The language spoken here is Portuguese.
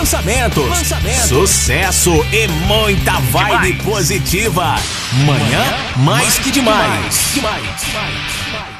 sucesso e muita vibe positiva. Manhã mais que demais.